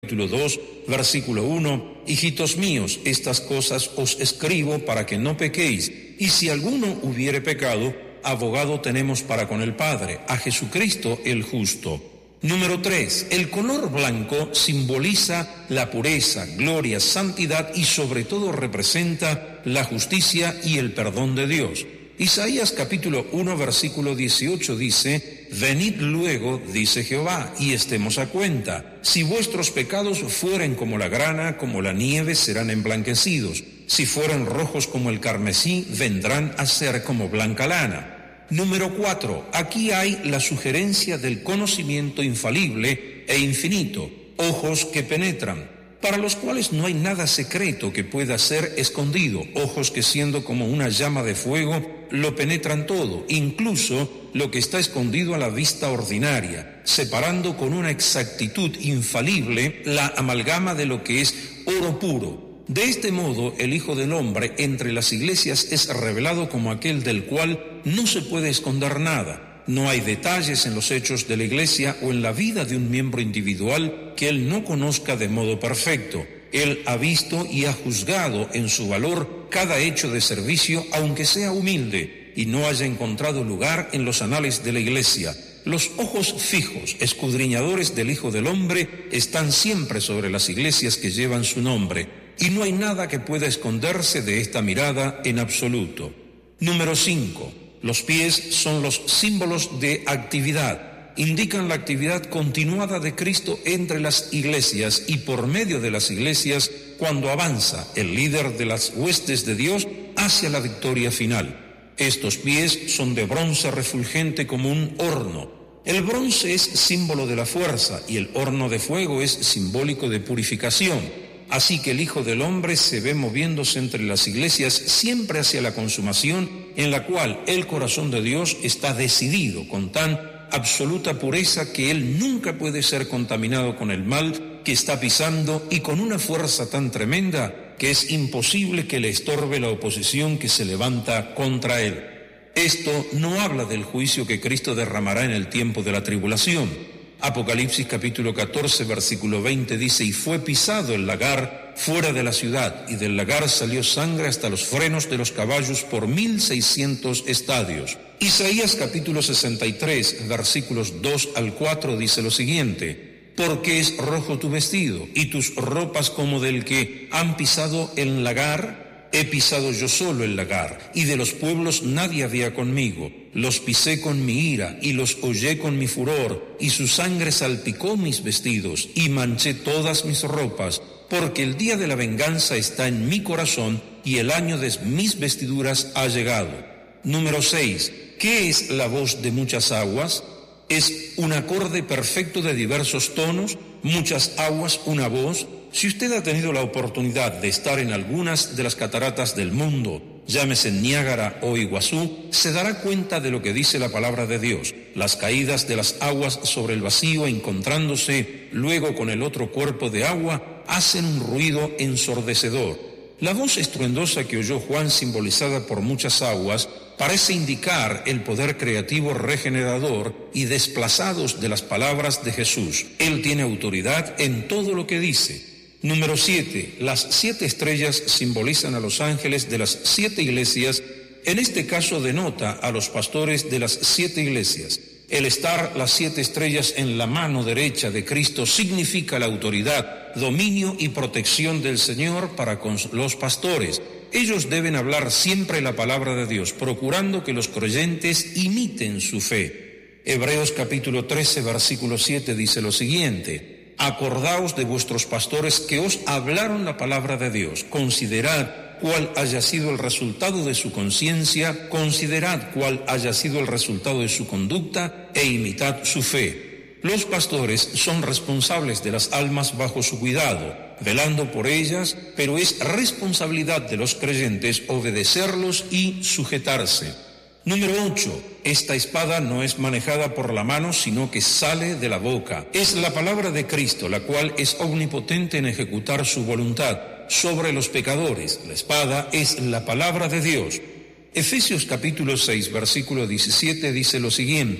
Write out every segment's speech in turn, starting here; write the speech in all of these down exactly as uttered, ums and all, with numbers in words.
capítulo dos, versículo uno, hijitos míos, estas cosas os escribo para que no pequéis, y si alguno hubiere pecado, abogado tenemos para con el Padre, a Jesucristo el justo. Número tres, el color blanco simboliza la pureza, gloria, santidad y sobre todo representa la justicia y el perdón de Dios. Isaías capítulo uno, versículo dieciocho dice, venid luego, dice Jehová, y estemos a cuenta. Si vuestros pecados fueren como la grana, como la nieve, serán emblanquecidos. Si fueren rojos como el carmesí, vendrán a ser como blanca lana. Número cuatro, aquí hay la sugerencia del conocimiento infalible e infinito, ojos que penetran, para los cuales no hay nada secreto que pueda ser escondido, ojos que siendo como una llama de fuego, lo penetran todo, incluso lo que está escondido a la vista ordinaria, separando con una exactitud infalible la amalgama de lo que es oro puro. De este modo, el Hijo del Hombre entre las iglesias es revelado como aquel del cual no se puede esconder nada. No hay detalles en los hechos de la Iglesia o en la vida de un miembro individual que él no conozca de modo perfecto. Él ha visto y ha juzgado en su valor cada hecho de servicio, aunque sea humilde, y no haya encontrado lugar en los anales de la Iglesia. Los ojos fijos, escudriñadores del Hijo del Hombre, están siempre sobre las iglesias que llevan su nombre, y no hay nada que pueda esconderse de esta mirada en absoluto. Número cinco. Los pies son los símbolos de actividad, indican la actividad continuada de Cristo entre las iglesias y por medio de las iglesias cuando avanza el líder de las huestes de Dios hacia la victoria final. Estos pies son de bronce refulgente como un horno. El bronce es símbolo de la fuerza y el horno de fuego es simbólico de purificación. Así que el Hijo del Hombre se ve moviéndose entre las iglesias siempre hacia la consumación en la cual el corazón de Dios está decidido con tan absoluta pureza que Él nunca puede ser contaminado con el mal que está pisando y con una fuerza tan tremenda que es imposible que le estorbe la oposición que se levanta contra Él. Esto no habla del juicio que Cristo derramará en el tiempo de la tribulación. Apocalipsis capítulo catorce, versículo veinte dice, y fue pisado el lagar fuera de la ciudad, y del lagar salió sangre hasta los frenos de los caballos por mil seiscientos estadios. Isaías capítulo sesenta y tres, versículos dos al cuatro dice lo siguiente, porque es rojo tu vestido, y tus ropas como del que han pisado el lagar. He pisado yo solo el lagar, y de los pueblos nadie había conmigo. Los pisé con mi ira, y los hollé con mi furor, y su sangre salpicó mis vestidos, y manché todas mis ropas, porque el día de la venganza está en mi corazón, y el año de mis vestiduras ha llegado. Número seis. ¿Qué es la voz de muchas aguas? Es un acorde perfecto de diversos tonos, muchas aguas, una voz. Si usted ha tenido la oportunidad de estar en algunas de las cataratas del mundo, llámese Niágara o Iguazú, se dará cuenta de lo que dice la palabra de Dios. Las caídas de las aguas sobre el vacío, encontrándose luego con el otro cuerpo de agua, hacen un ruido ensordecedor. La voz estruendosa que oyó Juan, simbolizada por muchas aguas, parece indicar el poder creativo regenerador y desplazados de las palabras de Jesús. Él tiene autoridad en todo lo que dice. Número siete. Las siete estrellas simbolizan a los ángeles de las siete iglesias. En este caso denota a los pastores de las siete iglesias. El estar las siete estrellas en la mano derecha de Cristo significa la autoridad, dominio y protección del Señor para con los pastores. Ellos deben hablar siempre la palabra de Dios, procurando que los creyentes imiten su fe. Hebreos capítulo trece, versículo siete dice lo siguiente: acordaos de vuestros pastores que os hablaron la palabra de Dios. Considerad cuál haya sido el resultado de su conciencia, considerad cuál haya sido el resultado de su conducta e imitad su fe. Los pastores son responsables de las almas bajo su cuidado, velando por ellas, pero es responsabilidad de los creyentes obedecerlos y sujetarse. Número ocho. Esta espada no es manejada por la mano, sino que sale de la boca. Es la palabra de Cristo, la cual es omnipotente en ejecutar su voluntad sobre los pecadores. La espada es la palabra de Dios. Efesios capítulo seis, versículo diecisiete dice lo siguiente: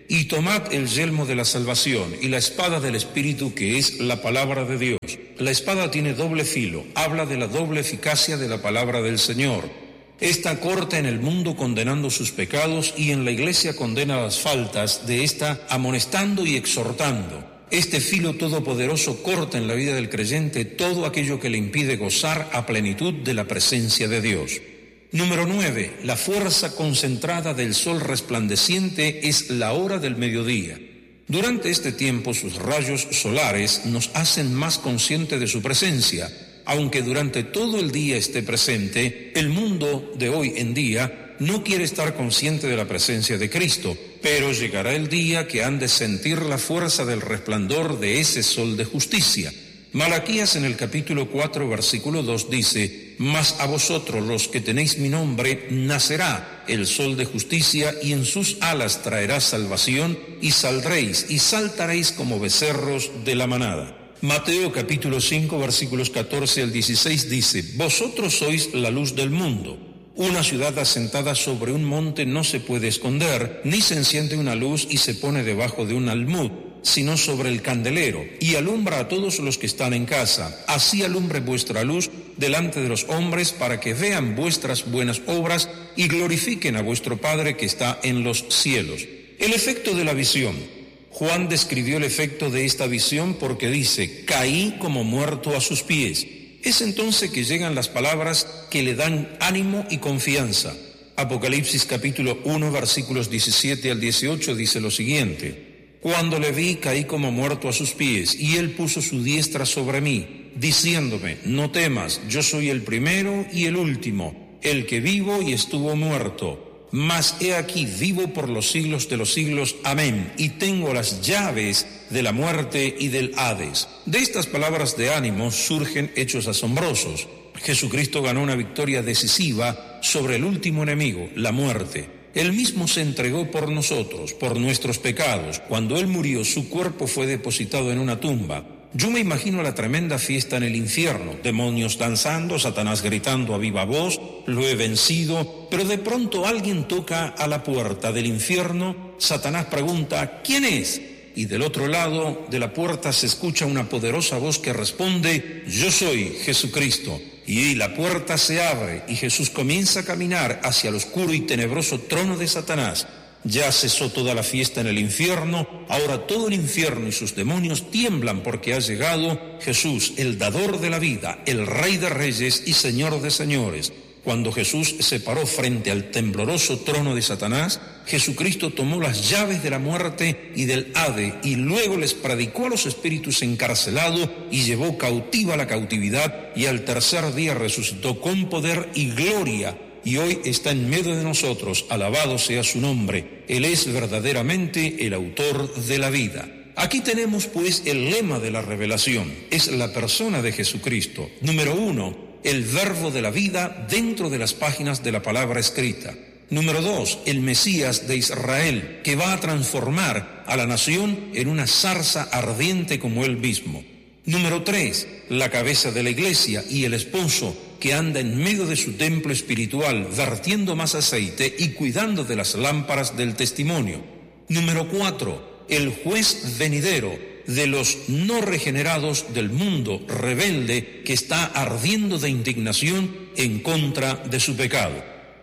y tomad el yelmo de la salvación y la espada del Espíritu, que es la palabra de Dios. La espada tiene doble filo, habla de la doble eficacia de la palabra del Señor. Esta corta en el mundo condenando sus pecados, y en la iglesia condena las faltas de esta, amonestando y exhortando. Este filo todopoderoso corta en la vida del creyente todo aquello que le impide gozar a plenitud de la presencia de Dios. Número nueve. La fuerza concentrada del sol resplandeciente es la hora del mediodía. Durante este tiempo sus rayos solares nos hacen más conscientes de su presencia. Aunque durante todo el día esté presente, el mundo de hoy en día no quiere estar consciente de la presencia de Cristo, pero llegará el día que han de sentir la fuerza del resplandor de ese sol de justicia. Malaquías en el capítulo cuatro, versículo dos dice: Mas a vosotros los que tenéis mi nombre, nacerá el sol de justicia, y en sus alas traerá salvación, y saldréis y saltaréis como becerros de la manada. Mateo capítulo cinco, versículos catorce al dieciséis dice: Vosotros sois la luz del mundo. Una ciudad asentada sobre un monte no se puede esconder, ni se enciende una luz y se pone debajo de un almud, sino sobre el candelero, y alumbra a todos los que están en casa. Así alumbre vuestra luz delante de los hombres, para que vean vuestras buenas obras y glorifiquen a vuestro Padre que está en los cielos. El efecto de la visión. Juan describió el efecto de esta visión porque dice: caí como muerto a sus pies. Es entonces que llegan las palabras que le dan ánimo y confianza. Apocalipsis capítulo uno, versículos diecisiete al dieciocho dice lo siguiente: Cuando le vi, caí como muerto a sus pies, y él puso su diestra sobre mí, diciéndome: no temas, yo soy el primero y el último, el que vivo y estuvo muerto. Mas he aquí, vivo por los siglos de los siglos, amén, y tengo las llaves de la muerte y del Hades. De estas palabras de ánimo surgen hechos asombrosos. Jesucristo ganó una victoria decisiva sobre el último enemigo, la muerte. Él mismo se entregó por nosotros, por nuestros pecados. Cuando Él murió, su cuerpo fue depositado en una tumba. Yo me imagino la tremenda fiesta en el infierno, demonios danzando, Satanás gritando a viva voz: lo he vencido. Pero de pronto alguien toca a la puerta del infierno. Satanás pregunta: ¿quién es? Y del otro lado de la puerta se escucha una poderosa voz que responde: yo soy Jesucristo. Y la puerta se abre y Jesús comienza a caminar hacia el oscuro y tenebroso trono de Satanás. Ya cesó toda la fiesta en el infierno, ahora todo el infierno y sus demonios tiemblan porque ha llegado Jesús, el dador de la vida, el Rey de Reyes y Señor de Señores. Cuando Jesús se paró frente al tembloroso trono de Satanás, Jesucristo tomó las llaves de la muerte y del Hades, y luego les predicó a los espíritus encarcelados y llevó cautiva la cautividad, y al tercer día resucitó con poder y gloria, y hoy está en medio de nosotros. Alabado sea su nombre. Él es verdaderamente el autor de la vida. Aquí tenemos pues el lema de la revelación. Es la persona de Jesucristo. Número uno, el verbo de la vida dentro de las páginas de la palabra escrita. Número dos, el Mesías de Israel, que va a transformar a la nación en una zarza ardiente como él mismo. Número tres, la cabeza de la iglesia y el esposo que anda en medio de su templo espiritual, vertiendo más aceite y cuidando de las lámparas del testimonio. Número cuatro, el juez venidero de los no regenerados del mundo rebelde que está ardiendo de indignación en contra de su pecado.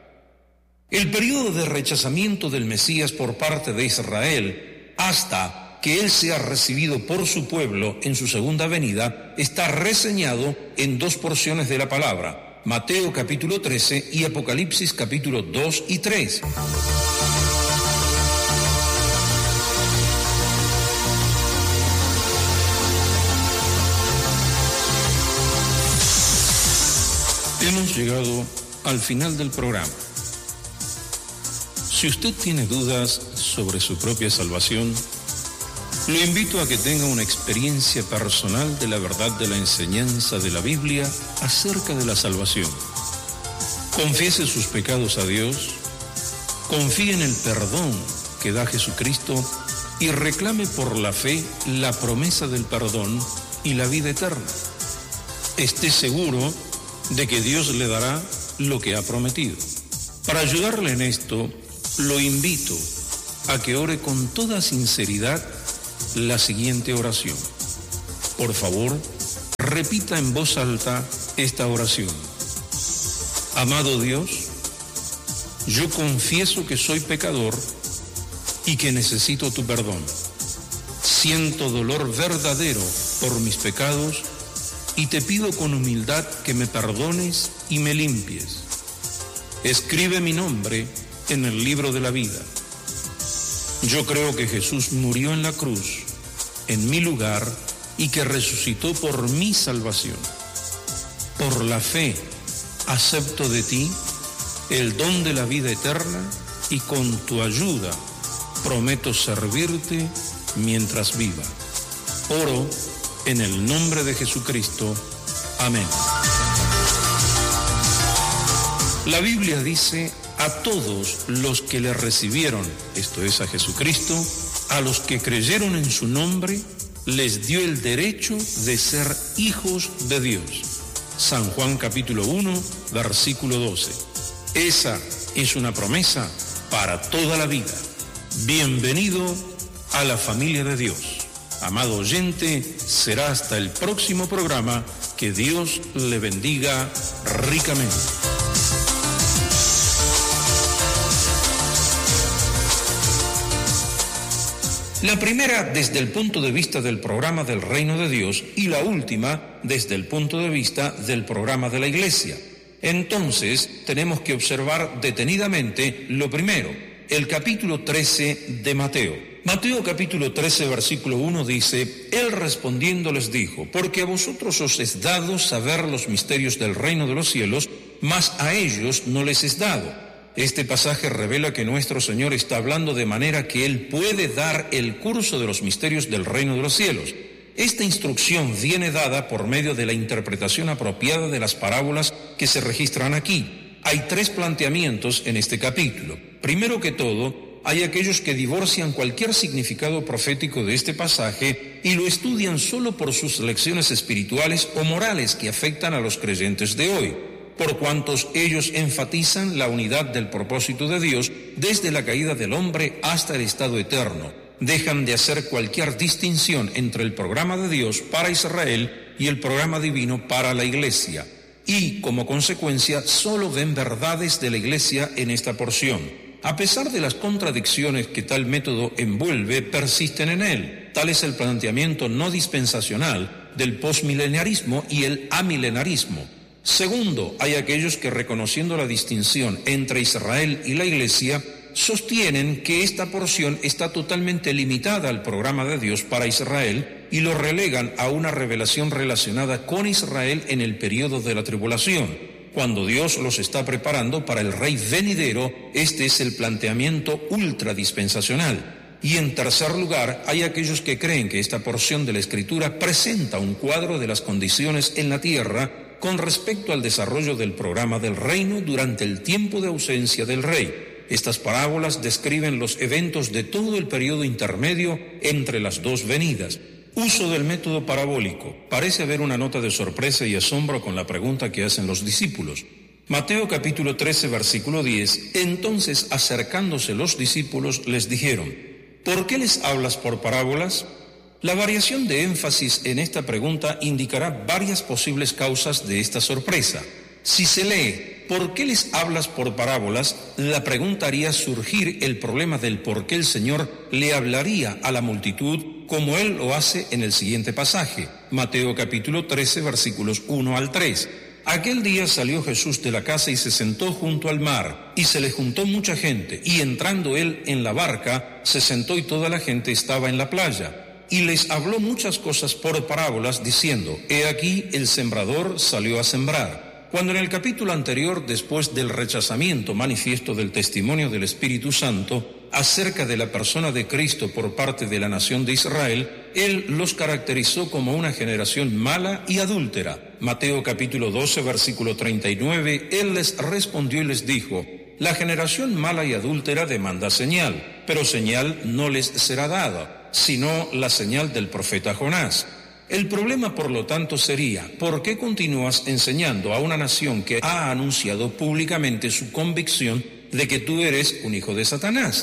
El periodo de rechazamiento del Mesías por parte de Israel hasta que él sea recibido por su pueblo en su segunda venida está reseñado en dos porciones de la palabra, Mateo capítulo trece y Apocalipsis capítulo dos y tres. Hemos llegado al final del programa. Si usted tiene dudas sobre su propia salvación, lo invito a que tenga una experiencia personal de la verdad de la enseñanza de la Biblia acerca de la salvación. Confiese sus pecados a Dios, confíe en el perdón que da Jesucristo y reclame por la fe la promesa del perdón y la vida eterna. Esté seguro de que Dios le dará lo que ha prometido. Para ayudarle en esto, lo invito a que ore con toda sinceridad la siguiente oración. Por favor, repita en voz alta esta oración. Amado Dios, yo confieso que soy pecador y que necesito tu perdón. Siento dolor verdadero por mis pecados y te pido con humildad que me perdones y me limpies. Escribe mi nombre en el libro de la vida. Yo creo que Jesús murió en la cruz, en mi lugar, y que resucitó por mi salvación. Por la fe, acepto de ti el don de la vida eterna y con tu ayuda prometo servirte mientras viva. Oro en el nombre de Jesucristo. Amén. La Biblia dice: a todos los que le recibieron, esto es a Jesucristo, a los que creyeron en su nombre, les dio el derecho de ser hijos de Dios. San Juan capítulo uno, versículo doce. Esa es una promesa para toda la vida. Bienvenido a la familia de Dios. Amado oyente, será hasta el próximo programa. Que Dios le bendiga ricamente. La primera desde el punto de vista del programa del Reino de Dios y la última desde el punto de vista del programa de la Iglesia. Entonces, tenemos que observar detenidamente lo primero, el capítulo trece de Mateo. Mateo capítulo trece, versículo uno dice: Él respondiendo les dijo: porque a vosotros os es dado saber los misterios del reino de los cielos, mas a ellos no les es dado. Este pasaje revela que nuestro Señor está hablando de manera que Él puede dar el curso de los misterios del reino de los cielos. Esta instrucción viene dada por medio de la interpretación apropiada de las parábolas que se registran aquí. Hay tres planteamientos en este capítulo. Primero que todo, hay aquellos que divorcian cualquier significado profético de este pasaje y lo estudian solo por sus lecciones espirituales o morales que afectan a los creyentes de hoy, por cuantos ellos enfatizan la unidad del propósito de Dios desde la caída del hombre hasta el estado eterno. Dejan de hacer cualquier distinción entre el programa de Dios para Israel y el programa divino para la Iglesia, y como consecuencia solo ven verdades de la Iglesia en esta porción. A pesar de las contradicciones que tal método envuelve, persisten en él. Tal es el planteamiento no dispensacional del posmileniarismo y el amilenarismo. Segundo, hay aquellos que, reconociendo la distinción entre Israel y la Iglesia, sostienen que esta porción está totalmente limitada al programa de Dios para Israel y lo relegan a una revelación relacionada con Israel en el periodo de la tribulación, cuando Dios los está preparando para el Rey venidero. Este es el planteamiento ultradispensacional. Y en tercer lugar, hay aquellos que creen que esta porción de la Escritura presenta un cuadro de las condiciones en la tierra con respecto al desarrollo del programa del reino durante el tiempo de ausencia del rey. Estas parábolas describen los eventos de todo el periodo intermedio entre las dos venidas. Uso del método parabólico. Parece haber una nota de sorpresa y asombro con la pregunta que hacen los discípulos. Mateo capítulo trece, versículo diez. Entonces, acercándose los discípulos, les dijeron: ¿por qué les hablas por parábolas? La variación de énfasis en esta pregunta indicará varias posibles causas de esta sorpresa. Si se lee ¿por qué les hablas por parábolas?, la pregunta haría surgir el problema del por qué el Señor le hablaría a la multitud como Él lo hace en el siguiente pasaje, Mateo capítulo trece, versículos uno al tres. Aquel día salió Jesús de la casa y se sentó junto al mar, y se le juntó mucha gente, y entrando Él en la barca, se sentó y toda la gente estaba en la playa. Y les habló muchas cosas por parábolas, diciendo: He aquí el sembrador salió a sembrar. Cuando en el capítulo anterior, después del rechazamiento manifiesto del testimonio del Espíritu Santo acerca de la persona de Cristo por parte de la nación de Israel, Él los caracterizó como una generación mala y adúltera. Mateo capítulo doce, versículo treinta y nueve, Él les respondió y les dijo: La generación mala y adúltera demanda señal, pero señal no les será dada, sino la señal del profeta Jonás. El problema, por lo tanto, sería: ¿por qué continúas enseñando a una nación que ha anunciado públicamente su convicción de que tú eres un hijo de Satanás?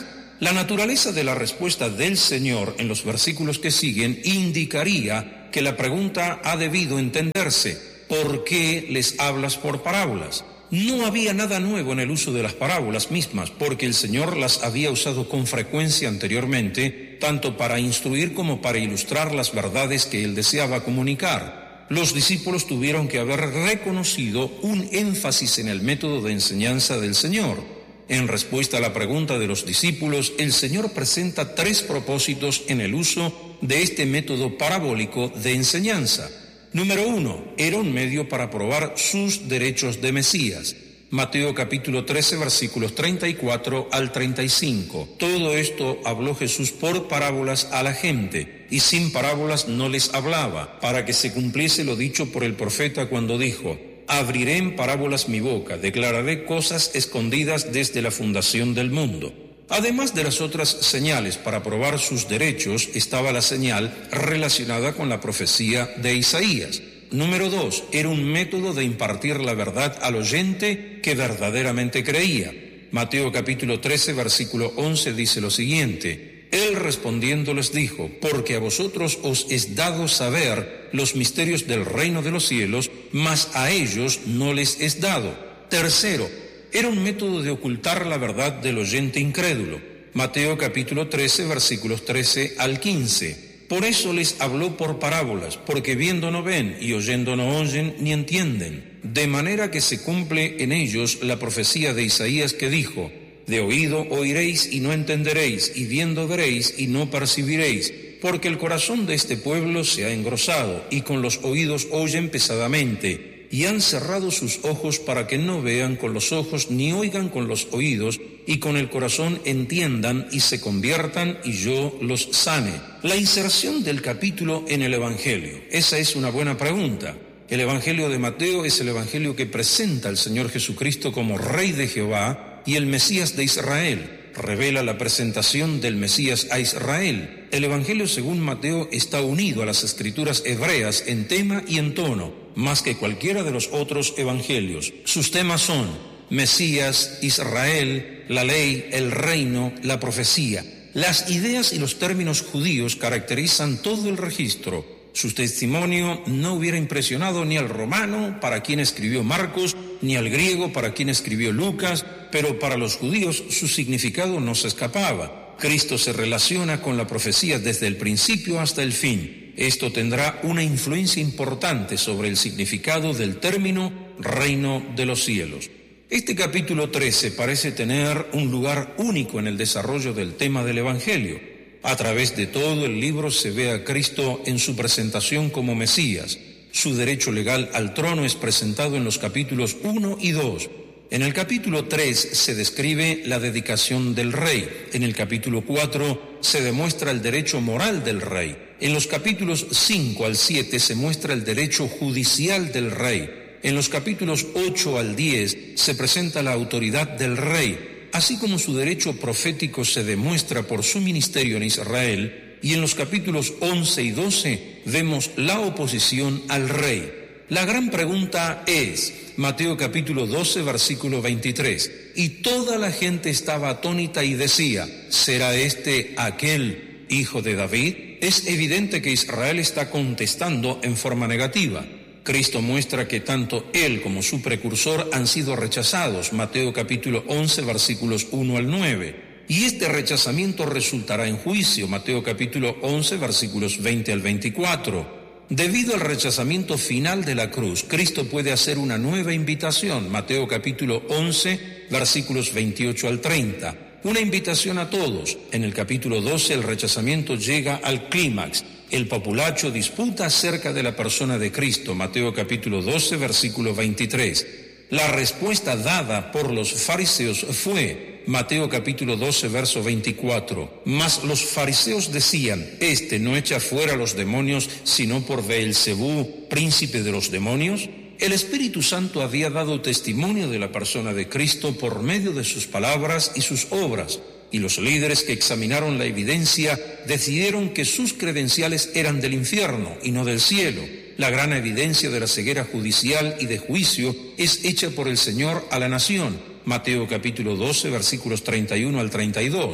La naturaleza de la respuesta del Señor en los versículos que siguen indicaría que la pregunta ha debido entenderse: ¿por qué les hablas por parábolas? No había nada nuevo en el uso de las parábolas mismas, porque el Señor las había usado con frecuencia anteriormente, tanto para instruir como para ilustrar las verdades que Él deseaba comunicar. Los discípulos tuvieron que haber reconocido un énfasis en el método de enseñanza del Señor. En respuesta a la pregunta de los discípulos, el Señor presenta tres propósitos en el uso de este método parabólico de enseñanza. Número uno, era un medio para probar sus derechos de Mesías. Mateo capítulo trece, versículos treinta y cuatro al treinta y cinco. Todo esto habló Jesús por parábolas a la gente, y sin parábolas no les hablaba, para que se cumpliese lo dicho por el profeta cuando dijo: abriré en parábolas mi boca, declararé cosas escondidas desde la fundación del mundo. Además de las otras señales para probar sus derechos, estaba la señal relacionada con la profecía de Isaías. Número dos, era un método de impartir la verdad al oyente que verdaderamente creía. Mateo capítulo trece, versículo once dice lo siguiente: Él respondiendo les dijo: porque a vosotros os es dado saber los misterios del reino de los cielos, mas a ellos no les es dado. Tercero, era un método de ocultar la verdad del oyente incrédulo. Mateo capítulo trece, versículos trece al quince. Por eso les habló por parábolas, porque viendo no ven y oyendo no oyen ni entienden. De manera que se cumple en ellos la profecía de Isaías que dijo: de oído oiréis y no entenderéis, y viendo veréis y no percibiréis, porque el corazón de este pueblo se ha engrosado, y con los oídos oyen pesadamente, y han cerrado sus ojos para que no vean con los ojos, ni oigan con los oídos, y con el corazón entiendan y se conviertan, y yo los sane. La inserción del capítulo en el Evangelio. Esa es una buena pregunta. El Evangelio de Mateo es el Evangelio que presenta al Señor Jesucristo como Rey de Jehová y el Mesías de Israel. Revela la presentación del Mesías a Israel. El Evangelio según Mateo está unido a las escrituras hebreas en tema y en tono, más que cualquiera de los otros evangelios. Sus temas son Mesías, Israel, la ley, el reino, la profecía. Las ideas y los términos judíos caracterizan todo el registro. Su testimonio no hubiera impresionado ni al romano, para quien escribió Marcos, ni al griego, para quien escribió Lucas, pero para los judíos su significado no se escapaba. Cristo se relaciona con la profecía desde el principio hasta el fin. Esto tendrá una influencia importante sobre el significado del término reino de los cielos. Este capítulo trece parece tener un lugar único en el desarrollo del tema del Evangelio. A través de todo el libro se ve a Cristo en su presentación como Mesías. Su derecho legal al trono es presentado en los capítulos uno y dos. En el capítulo tres se describe la dedicación del rey. En el capítulo cuatro se demuestra el derecho moral del rey. En los capítulos cinco al siete se muestra el derecho judicial del rey. En los capítulos ocho al diez se presenta la autoridad del rey, así como su derecho profético se demuestra por su ministerio en Israel, y en los capítulos once y doce vemos la oposición al rey. La gran pregunta es, Mateo capítulo doce, versículo veintitrés, y toda la gente estaba atónita y decía: ¿será este aquel hijo de David? Es evidente que Israel está contestando en forma negativa. Cristo muestra que tanto él como su precursor han sido rechazados, Mateo capítulo once, versículos uno al nueve. Y este rechazamiento resultará en juicio, Mateo capítulo once, versículos veinte al veinticuatro. Debido al rechazamiento final de la cruz, Cristo puede hacer una nueva invitación, Mateo capítulo once, versículos veintiocho al treinta. Una invitación a todos. En el capítulo doce el rechazamiento llega al clímax. El populacho disputa acerca de la persona de Cristo, Mateo capítulo doce, versículo veintitrés. La respuesta dada por los fariseos fue, Mateo capítulo doce, verso veinticuatro. Mas los fariseos decían: ¿este no echa fuera los demonios, sino por Beelzebú, príncipe de los demonios? El Espíritu Santo había dado testimonio de la persona de Cristo por medio de sus palabras y sus obras. Y los líderes que examinaron la evidencia decidieron que sus credenciales eran del infierno y no del cielo. La gran evidencia de la ceguera judicial y de juicio es hecha por el Señor a la nación. Mateo capítulo doce, versículos treinta y uno al treinta y dos.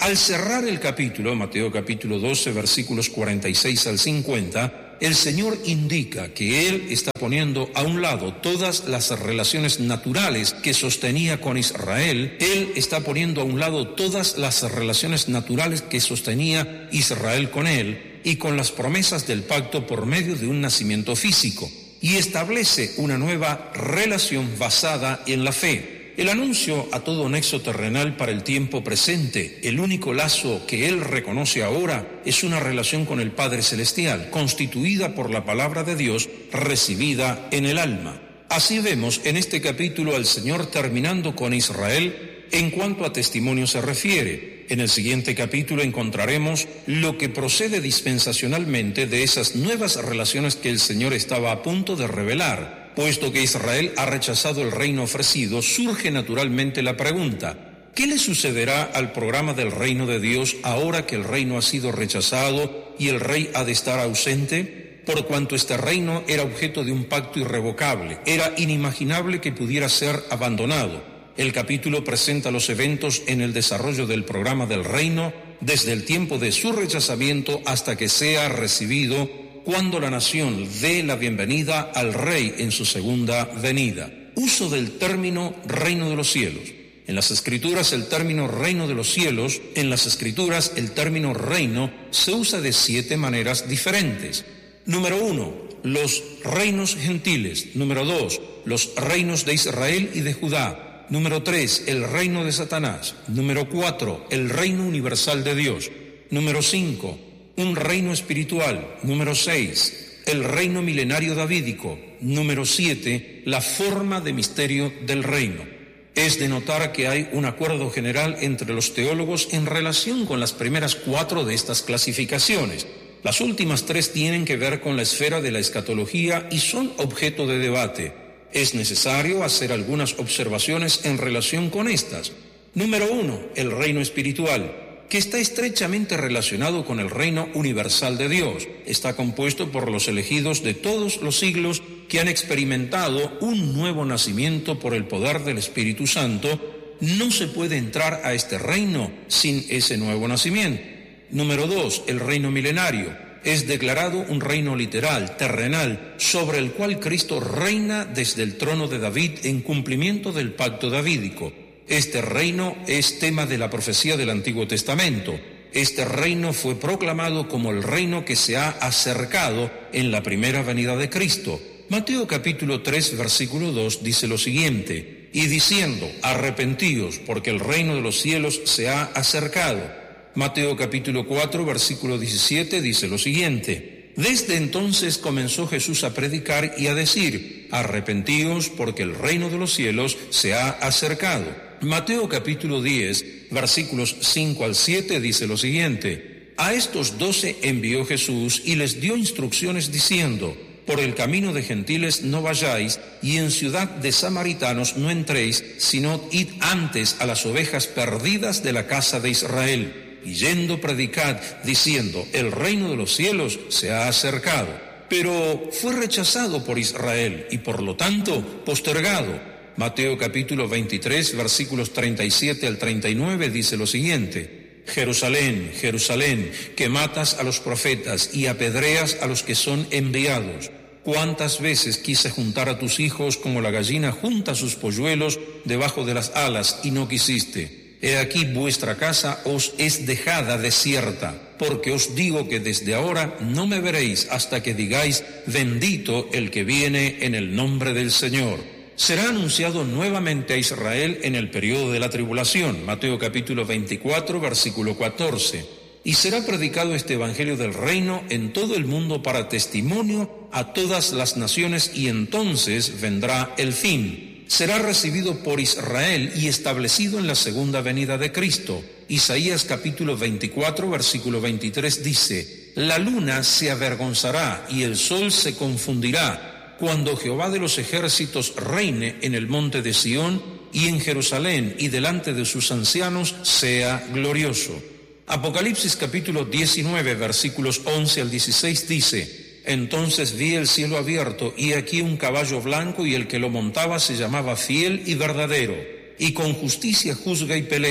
Al cerrar el capítulo, Mateo capítulo doce, versículos cuarenta y seis al cincuenta, el Señor indica que Él está poniendo a un lado todas las relaciones naturales que sostenía con Israel. Él está poniendo a un lado todas las relaciones naturales que sostenía Israel con Él y con las promesas del pacto por medio de un nacimiento físico, y establece una nueva relación basada en la fe. El anuncio a todo nexo terrenal para el tiempo presente, el único lazo que él reconoce ahora es una relación con el Padre Celestial, constituida por la palabra de Dios recibida en el alma. Así vemos en este capítulo al Señor terminando con Israel en cuanto a testimonio se refiere. En el siguiente capítulo encontraremos lo que procede dispensacionalmente de esas nuevas relaciones que el Señor estaba a punto de revelar. Puesto que Israel ha rechazado el reino ofrecido, surge naturalmente la pregunta: ¿qué le sucederá al programa del reino de Dios ahora que el reino ha sido rechazado y el rey ha de estar ausente? Por cuanto este reino era objeto de un pacto irrevocable, era inimaginable que pudiera ser abandonado. El capítulo presenta los eventos en el desarrollo del programa del reino, desde el tiempo de su rechazamiento hasta que sea recibido, cuando la nación dé la bienvenida al rey en su segunda venida. Uso del término reino de los cielos. En las escrituras el término reino de los cielos, en las escrituras el término reino se usa de siete maneras diferentes. Número uno, los reinos gentiles. Número dos, los reinos de Israel y de Judá. Número tres, el reino de Satanás. Número cuatro, el reino universal de Dios. Número cinco, un reino espiritual. Número seis, el reino milenario davídico. Número siete, la forma de misterio del reino. Es de notar que hay un acuerdo general entre los teólogos en relación con las primeras cuatro de estas clasificaciones. Las últimas tres tienen que ver con la esfera de la escatología y son objeto de debate. Es necesario hacer algunas observaciones en relación con estas. Número uno, el reino espiritual, que está estrechamente relacionado con el reino universal de Dios. Está compuesto por los elegidos de todos los siglos que han experimentado un nuevo nacimiento por el poder del Espíritu Santo. No se puede entrar a este reino sin ese nuevo nacimiento. Número dos, el reino milenario. Es declarado un reino literal, terrenal, sobre el cual Cristo reina desde el trono de David en cumplimiento del pacto davídico. Este reino es tema de la profecía del Antiguo Testamento. Este reino fue proclamado como el reino que se ha acercado en la primera venida de Cristo. Mateo capítulo tres, versículo dos dice lo siguiente: y diciendo, arrepentíos, porque el reino de los cielos se ha acercado. Mateo capítulo cuatro, versículo diecisiete dice lo siguiente: desde entonces comenzó Jesús a predicar y a decir, arrepentíos, porque el reino de los cielos se ha acercado. Mateo capítulo diez, versículos cinco al siete dice lo siguiente: a estos doce envió Jesús y les dio instrucciones diciendo, por el camino de gentiles no vayáis, y en ciudad de samaritanos no entréis, sino id antes a las ovejas perdidas de la casa de Israel. Y yendo predicad, diciendo, el reino de los cielos se ha acercado. Pero fue rechazado por Israel y por lo tanto postergado. Mateo capítulo veintitrés, versículos treinta y siete al treinta y nueve dice lo siguiente: Jerusalén, Jerusalén, que matas a los profetas y apedreas a los que son enviados. ¿Cuántas veces quise juntar a tus hijos como la gallina junta sus polluelos debajo de las alas y no quisiste? He aquí vuestra casa os es dejada desierta, porque os digo que desde ahora no me veréis hasta que digáis, bendito el que viene en el nombre del Señor. Será anunciado nuevamente a Israel en el periodo de la tribulación, Mateo capítulo veinticuatro, versículo catorce. Y será predicado este evangelio del reino en todo el mundo para testimonio a todas las naciones, y entonces vendrá el fin. Será recibido por Israel y establecido en la segunda venida de Cristo. Isaías capítulo veinticuatro, versículo veintitrés dice, la luna se avergonzará y el sol se confundirá, cuando Jehová de los ejércitos reine en el monte de Sión y en Jerusalén, y delante de sus ancianos sea glorioso. Apocalipsis capítulo diecinueve, versículos once al dieciséis dice, entonces vi el cielo abierto, y aquí un caballo blanco, y el que lo montaba se llamaba Fiel y Verdadero, y con justicia juzga y pelea.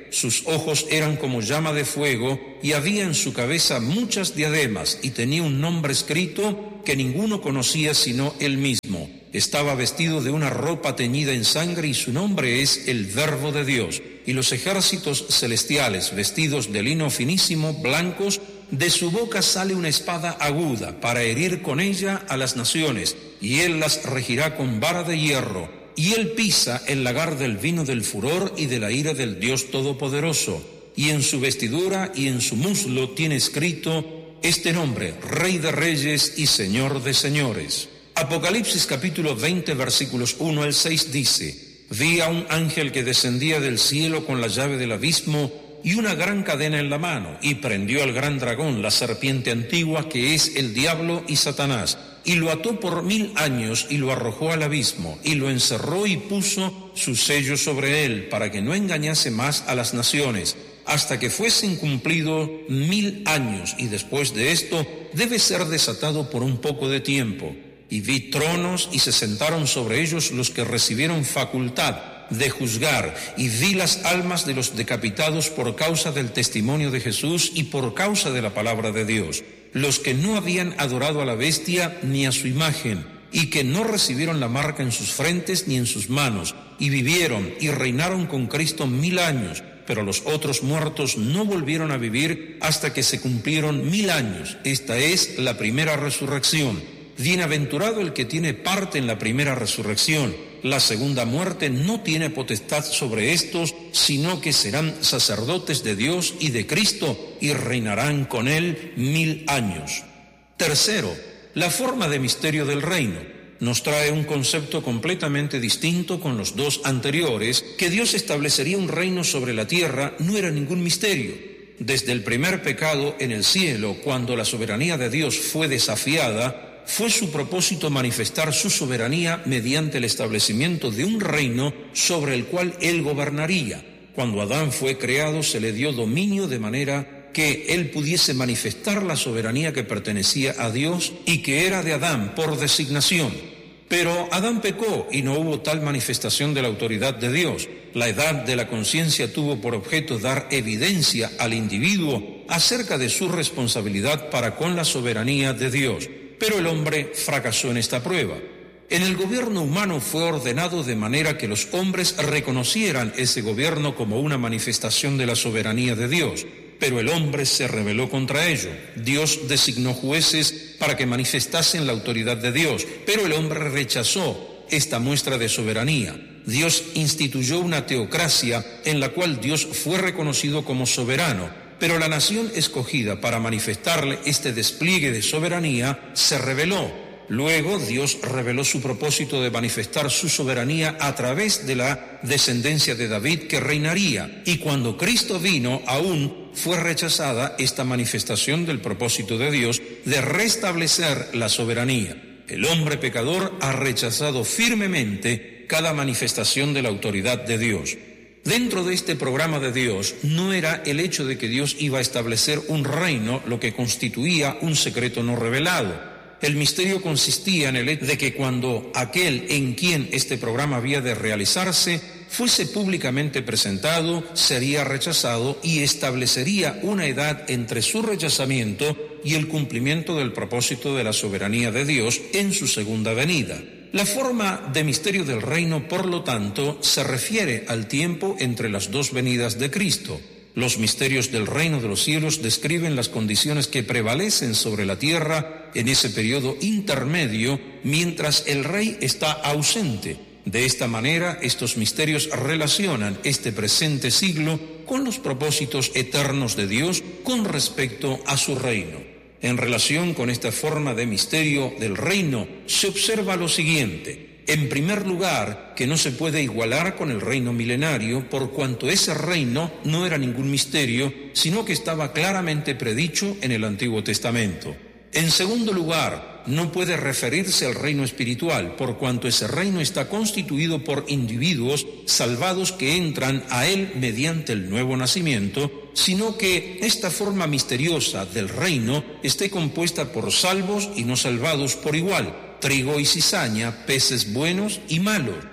Sus ojos eran como llama de fuego, y había en su cabeza muchas diademas, y tenía un nombre escrito que ninguno conocía sino él mismo. Estaba vestido de una ropa teñida en sangre, y su nombre es el Verbo de Dios. Y los ejércitos celestiales, vestidos de lino finísimo, blancos, de su boca sale una espada aguda, para herir con ella a las naciones, y él las regirá con vara de hierro. Y él pisa el lagar del vino del furor y de la ira del Dios Todopoderoso. Y en su vestidura y en su muslo tiene escrito este nombre: Rey de Reyes y Señor de Señores. Apocalipsis capítulo veinte versículos uno al seis dice: Vi a un ángel que descendía del cielo con la llave del abismo y una gran cadena en la mano, y prendió al gran dragón, la serpiente antigua, que es el diablo y Satanás, y lo ató por mil años y lo arrojó al abismo, y lo encerró y puso su sello sobre él, para que no engañase más a las naciones, hasta que fuesen cumplidos mil años, y después de esto debe ser desatado por un poco de tiempo. Y vi tronos, y se sentaron sobre ellos los que recibieron facultad de juzgar, y vi las almas de los decapitados por causa del testimonio de Jesús y por causa de la palabra de Dios, los que no habían adorado a la bestia ni a su imagen, y que no recibieron la marca en sus frentes ni en sus manos, y vivieron y reinaron con Cristo mil años. Pero los otros muertos no volvieron a vivir hasta que se cumplieron mil años. Esta es la primera resurrección. Bienaventurado el que tiene parte en la primera resurrección. La segunda muerte no tiene potestad sobre estos, sino que serán sacerdotes de Dios y de Cristo, y reinarán con él mil años. Tercero, la forma de misterio del reino. Nos trae un concepto completamente distinto con los dos anteriores. Que Dios establecería un reino sobre la tierra no era ningún misterio. Desde el primer pecado en el cielo, cuando la soberanía de Dios fue desafiada, fue su propósito manifestar su soberanía mediante el establecimiento de un reino sobre el cual él gobernaría. Cuando Adán fue creado, se le dio dominio de manera que él pudiese manifestar la soberanía que pertenecía a Dios y que era de Adán por designación. Pero Adán pecó y no hubo tal manifestación de la autoridad de Dios. La edad de la conciencia tuvo por objeto dar evidencia al individuo acerca de su responsabilidad para con la soberanía de Dios. Pero el hombre fracasó en esta prueba. En el gobierno humano fue ordenado de manera que los hombres reconocieran ese gobierno como una manifestación de la soberanía de Dios. Pero el hombre se rebeló contra ello. Dios designó jueces para que manifestasen la autoridad de Dios, pero el hombre rechazó esta muestra de soberanía. Dios instituyó una teocracia en la cual Dios fue reconocido como soberano, pero la nación escogida para manifestarle este despliegue de soberanía se rebeló. Luego Dios reveló su propósito de manifestar su soberanía a través de la descendencia de David que reinaría. Y cuando Cristo vino, aún fue rechazada esta manifestación del propósito de Dios de restablecer la soberanía. El hombre pecador ha rechazado firmemente cada manifestación de la autoridad de Dios. Dentro de este programa de Dios no era el hecho de que Dios iba a establecer un reino lo que constituía un secreto no revelado. El misterio consistía en el hecho de que cuando aquel en quien este programa había de realizarse fuese públicamente presentado, sería rechazado y establecería una edad entre su rechazamiento y el cumplimiento del propósito de la soberanía de Dios en su segunda venida. La forma de misterio del reino, por lo tanto, se refiere al tiempo entre las dos venidas de Cristo. Los misterios del reino de los cielos describen las condiciones que prevalecen sobre la tierra en ese periodo intermedio mientras el rey está ausente. De esta manera, estos misterios relacionan este presente siglo con los propósitos eternos de Dios con respecto a su reino. En relación con esta forma de misterio del reino, se observa lo siguiente. En primer lugar, que no se puede igualar con el reino milenario, por cuanto ese reino no era ningún misterio, sino que estaba claramente predicho en el Antiguo Testamento. En segundo lugar, no puede referirse al reino espiritual, por cuanto ese reino está constituido por individuos salvados que entran a él mediante el nuevo nacimiento, sino que esta forma misteriosa del reino esté compuesta por salvos y no salvados por igual, trigo y cizaña, peces buenos y malos.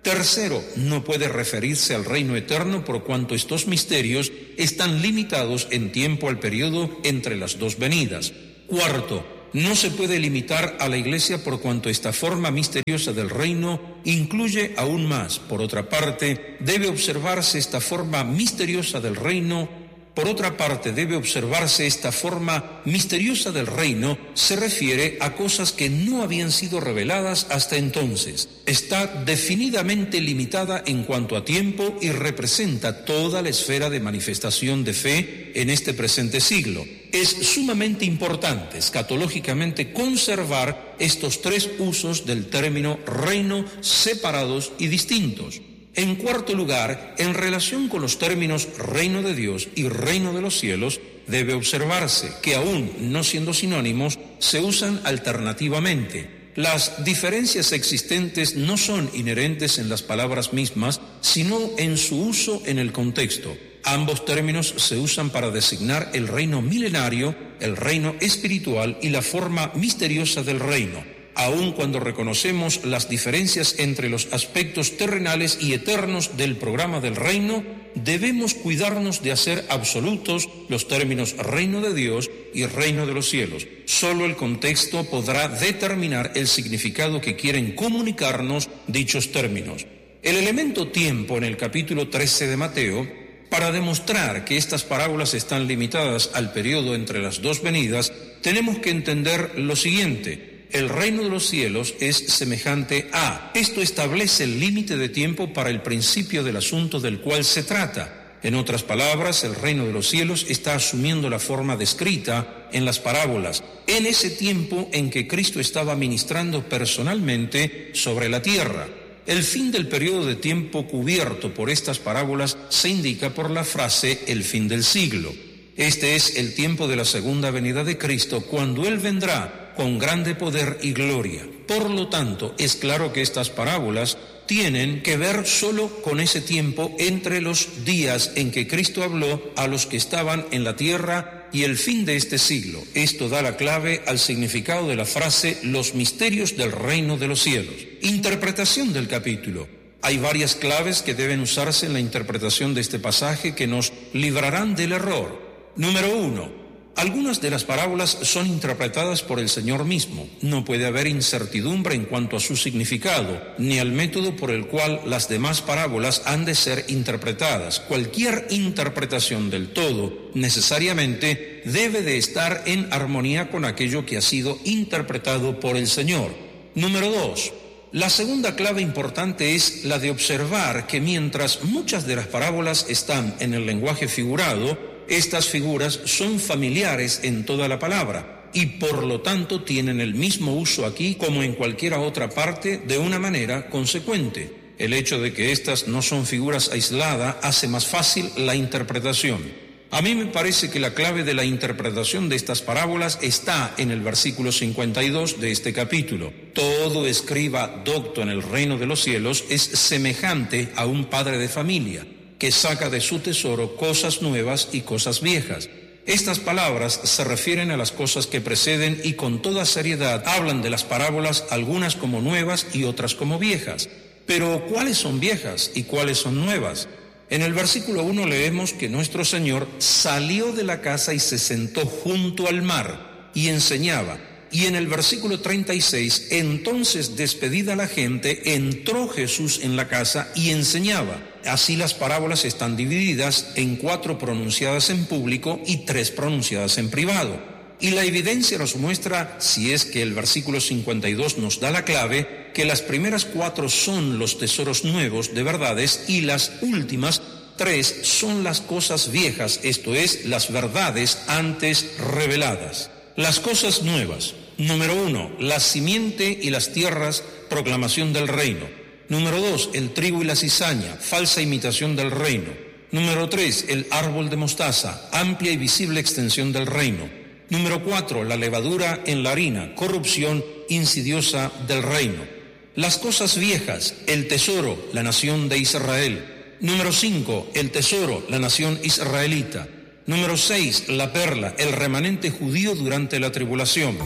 Tercero, no puede referirse al reino eterno por cuanto estos misterios están limitados en tiempo al periodo entre las dos venidas. Cuarto, no se puede limitar a la Iglesia por cuanto esta forma misteriosa del reino incluye aún más. Por otra parte, debe observarse esta forma misteriosa del reino Por otra parte, debe observarse esta forma misteriosa del reino, se refiere a cosas que no habían sido reveladas hasta entonces. Está definidamente limitada en cuanto a tiempo y representa toda la esfera de manifestación de fe en este presente siglo. Es sumamente importante escatológicamente conservar estos tres usos del término reino separados y distintos. En cuarto lugar, en relación con los términos reino de Dios y reino de los cielos, debe observarse que aún no siendo sinónimos, se usan alternativamente. Las diferencias existentes no son inherentes en las palabras mismas, sino en su uso en el contexto. Ambos términos se usan para designar el reino milenario, el reino espiritual y la forma misteriosa del reino. Aun cuando reconocemos las diferencias entre los aspectos terrenales y eternos del programa del reino, debemos cuidarnos de hacer absolutos los términos reino de Dios y reino de los cielos. Solo el contexto podrá determinar el significado que quieren comunicarnos dichos términos. El elemento tiempo en el capítulo trece de Mateo, para demostrar que estas parábolas están limitadas al periodo entre las dos venidas, tenemos que entender lo siguiente. El reino de los cielos es semejante a. Esto establece el límite de tiempo para el principio del asunto del cual se trata. En otras palabras, el reino de los cielos está asumiendo la forma descrita en las parábolas, en ese tiempo en que Cristo estaba ministrando personalmente sobre la tierra. El fin del periodo de tiempo cubierto por estas parábolas se indica por la frase el fin del siglo. Este es el tiempo de la segunda venida de Cristo, cuando Él vendrá con grande poder y gloria. Por lo tanto, es claro que estas parábolas tienen que ver solo con ese tiempo entre los días en que Cristo habló a los que estaban en la tierra y el fin de este siglo. Esto da la clave al significado de la frase los misterios del reino de los cielos. Interpretación del capítulo. Hay varias claves que deben usarse en la interpretación de este pasaje que nos librarán del error. Número uno. Algunas de las parábolas son interpretadas por el Señor mismo. No puede haber incertidumbre en cuanto a su significado, ni al método por el cual las demás parábolas han de ser interpretadas. Cualquier interpretación del todo, necesariamente, debe de estar en armonía con aquello que ha sido interpretado por el Señor. Número dos. La segunda clave importante es la de observar que mientras muchas de las parábolas están en el lenguaje figurado, estas figuras son familiares en toda la palabra y por lo tanto tienen el mismo uso aquí como en cualquier otra parte de una manera consecuente. El hecho de que estas no son figuras aisladas hace más fácil la interpretación. A mí me parece que la clave de la interpretación de estas parábolas está en el versículo cincuenta y dos de este capítulo. Todo escriba docto en el reino de los cielos es semejante a un padre de familia, que saca de su tesoro cosas nuevas y cosas viejas. Estas palabras se refieren a las cosas que preceden y con toda seriedad hablan de las parábolas, algunas como nuevas y otras como viejas. Pero ¿cuáles son viejas y cuáles son nuevas? En el versículo uno leemos que nuestro Señor salió de la casa y se sentó junto al mar y enseñaba. Y en el versículo treinta y seis, entonces despedida la gente, entró Jesús en la casa y enseñaba. Así las parábolas están divididas en cuatro pronunciadas en público y tres pronunciadas en privado. Y la evidencia nos muestra, si es que el versículo cincuenta y dos nos da la clave, que las primeras cuatro son los tesoros nuevos de verdades y las últimas tres son las cosas viejas, esto es, las verdades antes reveladas. Las cosas nuevas. Número uno, la simiente y las tierras, proclamación del reino. Número dos, el trigo y la cizaña, falsa imitación del reino. Número tres, el árbol de mostaza, amplia y visible extensión del reino. Número cuatro, la levadura en la harina, corrupción insidiosa del reino. Las cosas viejas, el tesoro, la nación de Israel. Número cinco, el tesoro, la nación israelita. Número seis, la perla, el remanente judío durante la tribulación.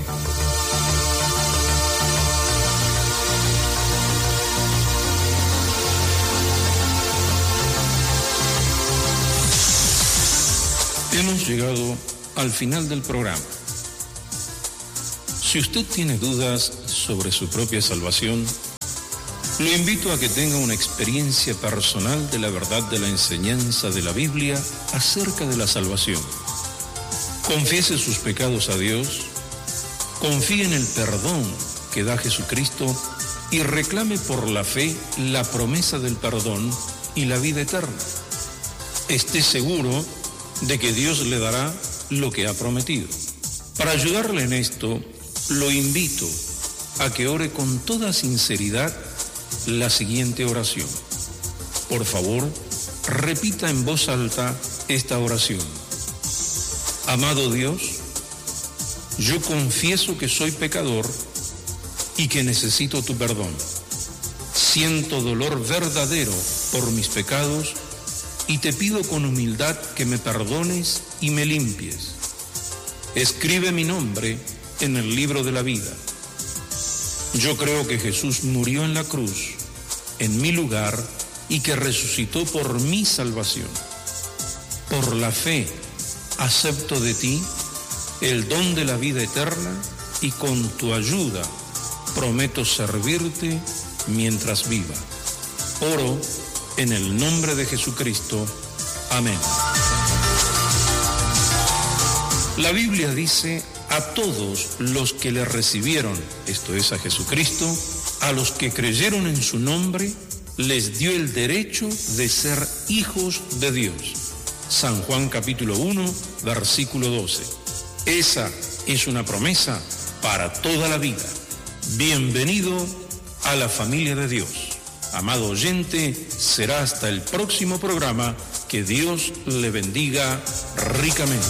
Hemos llegado al final del programa. Si usted tiene dudas sobre su propia salvación, lo invito a que tenga una experiencia personal de la verdad de la enseñanza de la Biblia acerca de la salvación. Confiese sus pecados a Dios, confíe en el perdón que da Jesucristo y reclame por la fe la promesa del perdón y la vida eterna. Esté seguro de que Dios le dará lo que ha prometido. Para ayudarle en esto, lo invito a que ore con toda sinceridad la siguiente oración. Por favor, repita en voz alta esta oración. Amado Dios, yo confieso que soy pecador y que necesito tu perdón. Siento dolor verdadero por mis pecados y te pido con humildad que me perdones y me limpies. Escribe mi nombre en el libro de la vida. Yo creo que Jesús murió en la cruz, en mi lugar, y que resucitó por mi salvación. Por la fe, acepto de ti el don de la vida eterna y con tu ayuda prometo servirte mientras viva. Oro en el nombre de Jesucristo. Amén. La Biblia dice: a todos los que le recibieron, esto es a Jesucristo, a los que creyeron en su nombre, les dio el derecho de ser hijos de Dios. San Juan capítulo uno, versículo doce. Esa es una promesa para toda la vida. Bienvenido a la familia de Dios. Amado oyente, será hasta el próximo programa. Que Dios le bendiga ricamente.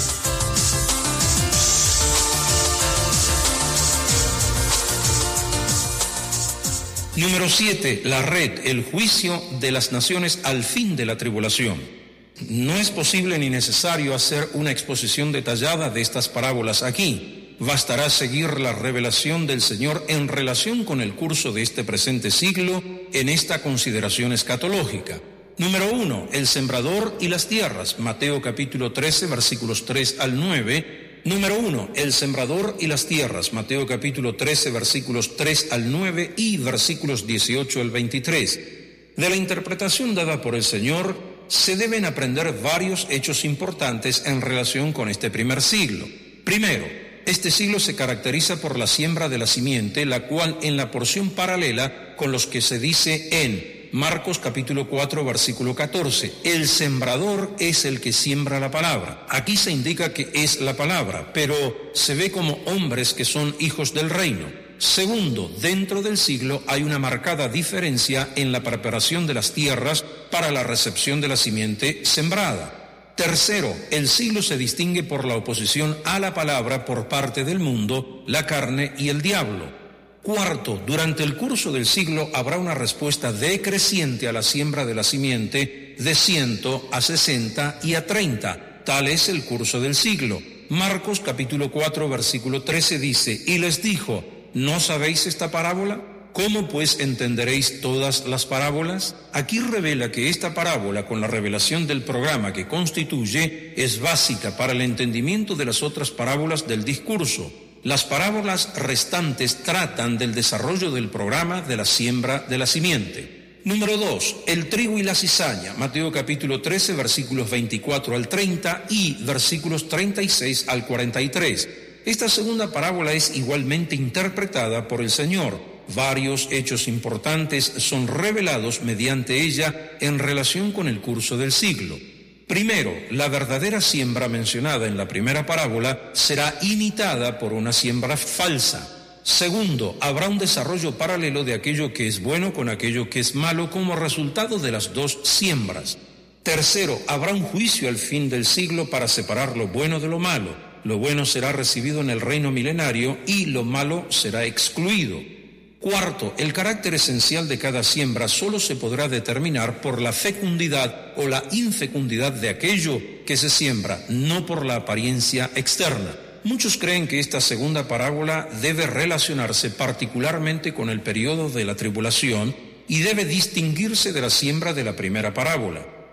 Número siete. La red, el juicio de las naciones al fin de la tribulación. No es posible ni necesario hacer una exposición detallada de estas parábolas aquí. Bastará seguir la revelación del Señor en relación con el curso de este presente siglo en esta consideración escatológica. Número uno. El sembrador y las tierras. Mateo capítulo trece, versículos tres al nueve. Número uno, el sembrador y las tierras, Mateo capítulo trece, versículos tres al nueve y versículos dieciocho al veintitrés. De la interpretación dada por el Señor, se deben aprender varios hechos importantes en relación con este primer siglo. Primero, este siglo se caracteriza por la siembra de la simiente, la cual en la porción paralela con los que se dice en Marcos capítulo cuatro, versículo catorce. El sembrador es el que siembra la palabra. Aquí se indica que es la palabra, pero se ve como hombres que son hijos del reino. Segundo, dentro del siglo hay una marcada diferencia en la preparación de las tierras para la recepción de la simiente sembrada. Tercero, el siglo se distingue por la oposición a la palabra por parte del mundo, la carne y el diablo. Cuarto, durante el curso del siglo habrá una respuesta decreciente a la siembra de la simiente de ciento a sesenta y a treinta. Tal es el curso del siglo. Marcos capítulo cuatro, versículo trece dice: y les dijo, ¿no sabéis esta parábola? ¿Cómo pues entenderéis todas las parábolas? Aquí revela que esta parábola, con la revelación del programa que constituye, es básica para el entendimiento de las otras parábolas del discurso. Las parábolas restantes tratan del desarrollo del programa de la siembra de la simiente. Número dos, el trigo y la cizaña, Mateo capítulo trece, versículos veinticuatro al treinta y versículos treinta y seis al cuarenta y tres. Esta segunda parábola es igualmente interpretada por el Señor. Varios hechos importantes son revelados mediante ella en relación con el curso del siglo. Primero, la verdadera siembra mencionada en la primera parábola será imitada por una siembra falsa. Segundo, habrá un desarrollo paralelo de aquello que es bueno con aquello que es malo como resultado de las dos siembras. Tercero, habrá un juicio al fin del siglo para separar lo bueno de lo malo. Lo bueno será recibido en el reino milenario y lo malo será excluido. Cuarto, el carácter esencial de cada siembra solo se podrá determinar por la fecundidad o la infecundidad de aquello que se siembra, no por la apariencia externa. Muchos creen que esta segunda parábola debe relacionarse particularmente con el periodo de la tribulación y debe distinguirse de la siembra de la primera parábola.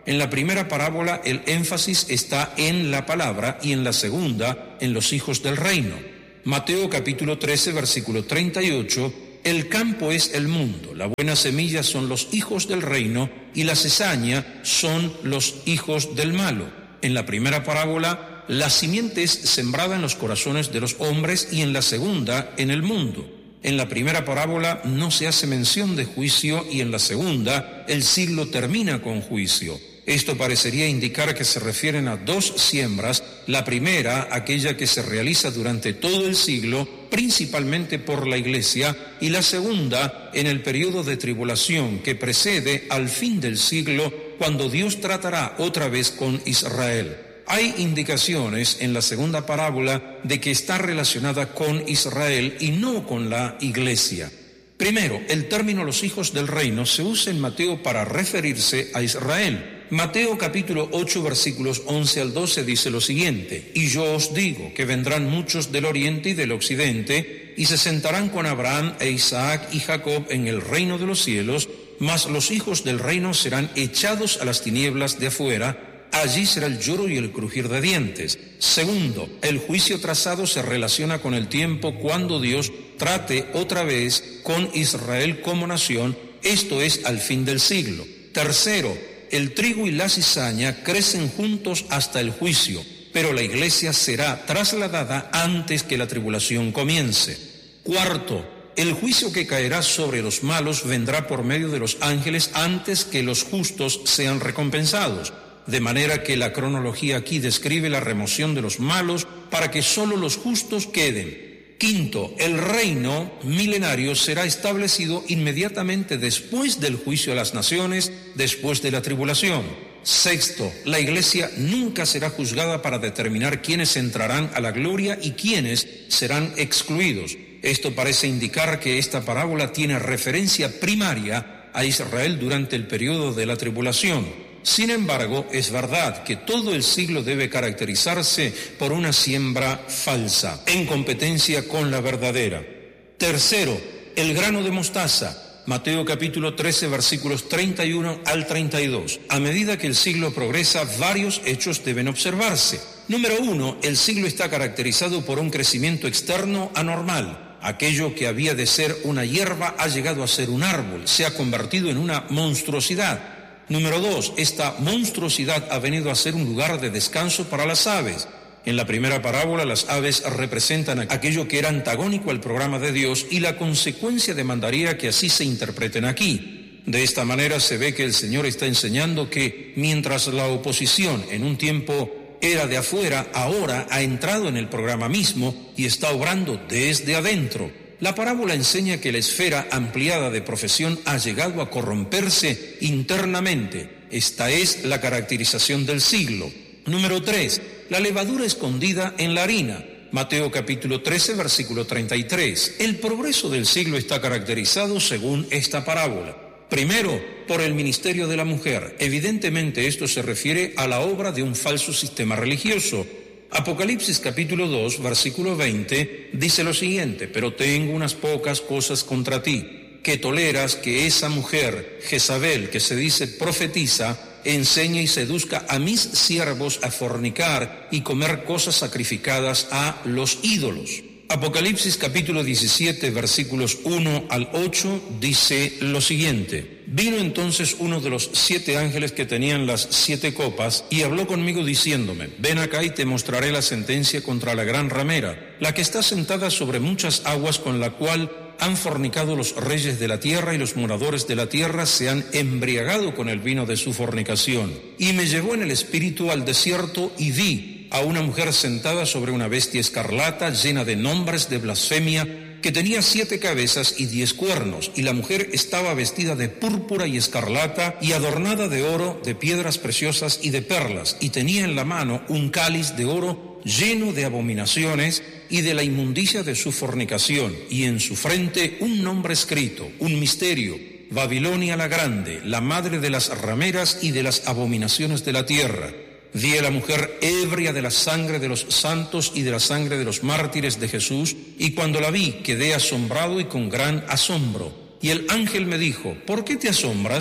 En la primera parábola el énfasis está en la palabra y en la segunda en los hijos del reino. Mateo capítulo trece, versículo treinta y ocho, el campo es el mundo, la buena semilla son los hijos del reino y la cizaña son los hijos del malo. En la primera parábola, la simiente es sembrada en los corazones de los hombres y en la segunda en el mundo. En la primera parábola no se hace mención de juicio y en la segunda el siglo termina con juicio. Esto parecería indicar que se refieren a dos siembras, la primera, aquella que se realiza durante todo el siglo, principalmente por la Iglesia, y la segunda, en el periodo de tribulación que precede al fin del siglo, cuando Dios tratará otra vez con Israel. Hay indicaciones en la segunda parábola de que está relacionada con Israel y no con la Iglesia. Primero, el término los hijos del reino se usa en Mateo para referirse a Israel. Mateo capítulo ocho versículos once al doce dice lo siguiente: y yo os digo que vendrán muchos del oriente y del occidente y se sentarán con Abraham e Isaac y Jacob en el reino de los cielos, mas los hijos del reino serán echados a las tinieblas de afuera, allí será el lloro y el crujir de dientes. Segundo, el juicio trazado se relaciona con el tiempo cuando Dios trate otra vez con Israel como nación, esto es al fin del siglo. Tercero, el trigo y la cizaña crecen juntos hasta el juicio, pero la iglesia será trasladada antes que la tribulación comience. Cuarto, el juicio que caerá sobre los malos vendrá por medio de los ángeles antes que los justos sean recompensados, de manera que la cronología aquí describe la remoción de los malos para que solo los justos queden. Quinto, el reino milenario será establecido inmediatamente después del juicio a las naciones, después de la tribulación. Sexto, la iglesia nunca será juzgada para determinar quiénes entrarán a la gloria y quiénes serán excluidos. Esto parece indicar que esta parábola tiene referencia primaria a Israel durante el periodo de la tribulación. Sin embargo, es verdad que todo el siglo debe caracterizarse por una siembra falsa, en competencia con la verdadera. Tercero, el grano de mostaza. Mateo capítulo trece, versículos treinta y uno al treinta y dos. A medida que el siglo progresa, varios hechos deben observarse. Número uno, el siglo está caracterizado por un crecimiento externo anormal. Aquello que había de ser una hierba ha llegado a ser un árbol, se ha convertido en una monstruosidad. Número dos, esta monstruosidad ha venido a ser un lugar de descanso para las aves. En la primera parábola, las aves representan aquello que era antagónico al programa de Dios y la consecuencia demandaría que así se interpreten aquí. De esta manera se ve que el Señor está enseñando que mientras la oposición en un tiempo era de afuera, ahora ha entrado en el programa mismo y está obrando desde adentro. La parábola enseña que la esfera ampliada de profesión ha llegado a corromperse internamente. Esta es la caracterización del siglo. Número tres, la levadura escondida en la harina. Mateo capítulo trece, versículo treinta y tres. El progreso del siglo está caracterizado según esta parábola. Primero, por el ministerio de la mujer. Evidentemente esto se refiere a la obra de un falso sistema religioso. Apocalipsis capítulo dos, versículo veinte, dice lo siguiente: pero tengo unas pocas cosas contra ti, que toleras que esa mujer, Jezabel, que se dice profetiza, enseñe y seduzca a mis siervos a fornicar y comer cosas sacrificadas a los ídolos. Apocalipsis capítulo diecisiete, versículos uno al ocho, dice lo siguiente: vino entonces uno de los siete ángeles que tenían las siete copas y habló conmigo diciéndome: ven acá y te mostraré la sentencia contra la gran ramera, la que está sentada sobre muchas aguas, con la cual han fornicado los reyes de la tierra, y los moradores de la tierra se han embriagado con el vino de su fornicación. Y me llevó en el espíritu al desierto y vi a una mujer sentada sobre una bestia escarlata llena de nombres de blasfemia, que tenía siete cabezas y diez cuernos, y la mujer estaba vestida de púrpura y escarlata y adornada de oro, de piedras preciosas y de perlas, y tenía en la mano un cáliz de oro lleno de abominaciones y de la inmundicia de su fornicación, y en su frente un nombre escrito, un misterio: Babilonia la grande, la madre de las rameras y de las abominaciones de la tierra. Vi a la mujer ebria de la sangre de los santos y de la sangre de los mártires de Jesús, y cuando la vi quedé asombrado y con gran asombro. Y el ángel me dijo: ¿por qué te asombras?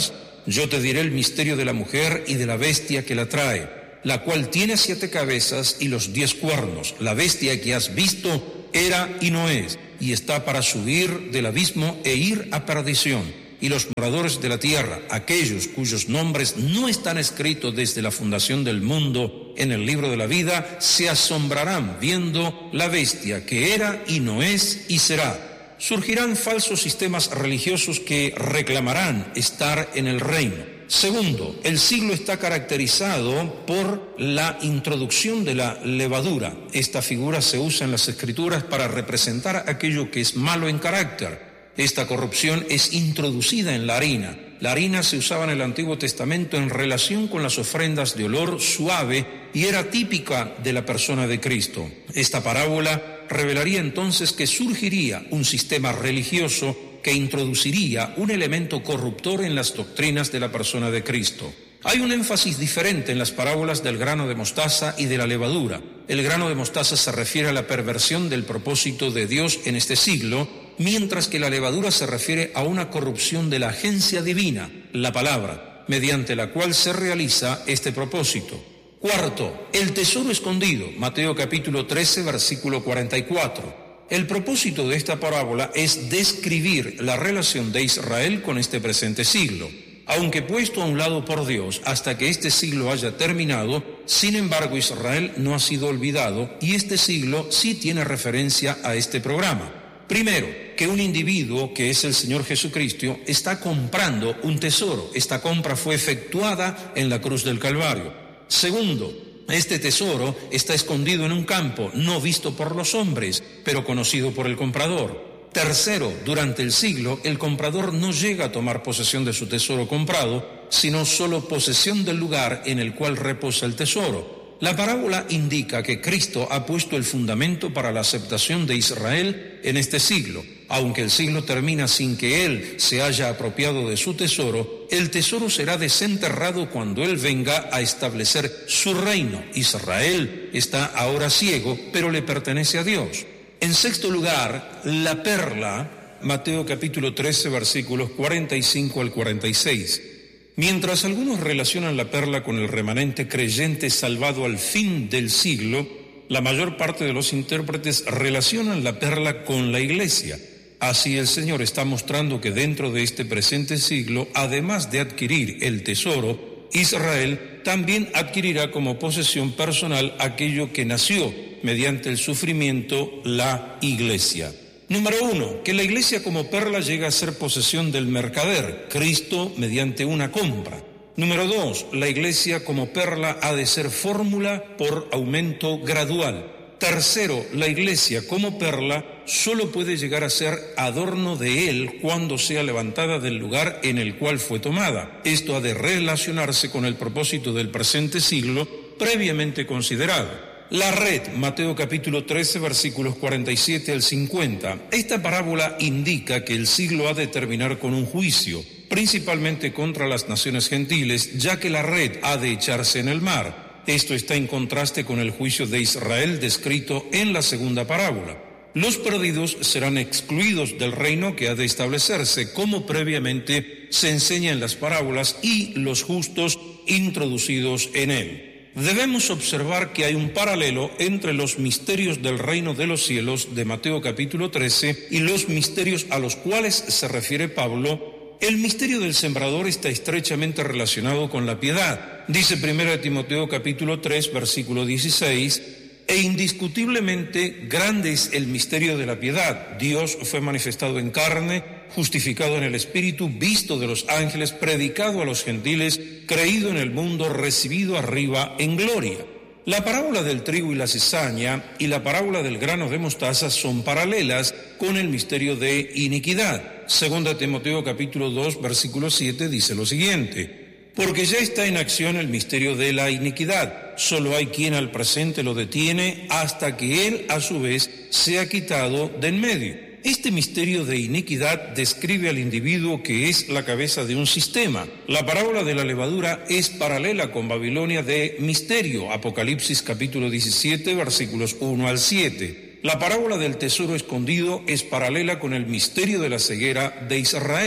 Yo te diré el misterio de la mujer y de la bestia que la trae, la cual tiene siete cabezas y los diez cuernos. La bestia que has visto era y no es, y está para subir del abismo e ir a perdición. Y los moradores de la tierra, aquellos cuyos nombres no están escritos desde la fundación del mundo en el libro de la vida, se asombrarán viendo la bestia que era y no es y será. Surgirán falsos sistemas religiosos que reclamarán estar en el reino. Segundo, el siglo está caracterizado por la introducción de la levadura. Esta figura se usa en las Escrituras para representar aquello que es malo en carácter. Esta corrupción es introducida en la harina. La harina se usaba en el Antiguo Testamento en relación con las ofrendas de olor suave y era típica de la persona de Cristo. Esta parábola revelaría entonces que surgiría un sistema religioso que introduciría un elemento corruptor en las doctrinas de la persona de Cristo. Hay un énfasis diferente en las parábolas del grano de mostaza y de la levadura. El grano de mostaza se refiere a la perversión del propósito de Dios en este siglo, mientras que la levadura se refiere a una corrupción de la agencia divina, la palabra, mediante la cual se realiza este propósito. Cuarto, el tesoro escondido, Mateo capítulo trece, versículo cuarenta y cuatro. El propósito de esta parábola es describir la relación de Israel con este presente siglo. Aunque puesto a un lado por Dios hasta que este siglo haya terminado, sin embargo Israel no ha sido olvidado y este siglo sí tiene referencia a este programa. Primero, que un individuo, que es el Señor Jesucristo, está comprando un tesoro. Esta compra fue efectuada en la cruz del Calvario. Segundo, este tesoro está escondido en un campo, no visto por los hombres, pero conocido por el comprador. Tercero, durante el siglo, el comprador no llega a tomar posesión de su tesoro comprado, sino solo posesión del lugar en el cual reposa el tesoro. La parábola indica que Cristo ha puesto el fundamento para la aceptación de Israel en este siglo. Aunque el siglo termina sin que Él se haya apropiado de su tesoro, el tesoro será desenterrado cuando Él venga a establecer su reino. Israel está ahora ciego, pero le pertenece a Dios. En sexto lugar, la perla, Mateo capítulo trece, versículos cuarenta y cinco al cuarenta y seis. Mientras algunos relacionan la perla con el remanente creyente salvado al fin del siglo, la mayor parte de los intérpretes relacionan la perla con la iglesia. Así el Señor está mostrando que dentro de este presente siglo, además de adquirir el tesoro, Israel también adquirirá como posesión personal aquello que nació mediante el sufrimiento, la iglesia. Número uno, que la iglesia como perla llega a ser posesión del mercader, Cristo mediante una compra. Número dos, la iglesia como perla ha de ser fórmula por aumento gradual. Tercero, la iglesia como perla solo puede llegar a ser adorno de él cuando sea levantada del lugar en el cual fue tomada. Esto ha de relacionarse con el propósito del presente siglo previamente considerado. La red, Mateo capítulo trece, versículos cuarenta y siete al cincuenta. Esta parábola indica que el siglo ha de terminar con un juicio, principalmente contra las naciones gentiles, ya que la red ha de echarse en el mar. Esto está en contraste con el juicio de Israel descrito en la segunda parábola. Los perdidos serán excluidos del reino que ha de establecerse, como previamente se enseña en las parábolas, y los justos introducidos en él. Debemos observar que hay un paralelo entre los misterios del reino de los cielos de Mateo capítulo trece y los misterios a los cuales se refiere Pablo. El misterio del sembrador está estrechamente relacionado con la piedad. Dice primera de Timoteo capítulo tres, versículo dieciséis, e indiscutiblemente grande es el misterio de la piedad. Dios fue manifestado en carne, justificado en el Espíritu, visto de los ángeles, predicado a los gentiles, creído en el mundo, recibido arriba en gloria. La parábola del trigo y la cizaña y la parábola del grano de mostaza son paralelas con el misterio de iniquidad. Segunda Timoteo capítulo dos, versículo siete dice lo siguiente: porque ya está en acción el misterio de la iniquidad. Solo hay quien al presente lo detiene hasta que él a su vez sea quitado de en medio. Este misterio de iniquidad describe al individuo que es la cabeza de un sistema. La parábola de la levadura es paralela con Babilonia de misterio, Apocalipsis capítulo diecisiete, versículos uno al siete. La parábola del tesoro escondido es paralela con el misterio de la ceguera de Israel.